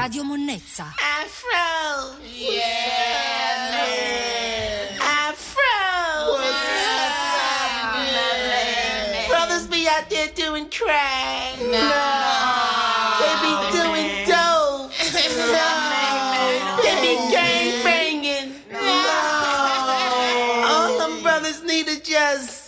Radio Monnezza. Afro. Yeah. Afro. Brothers be out there doing crack. They be doing dope. They be gang banging. All them brothers need to just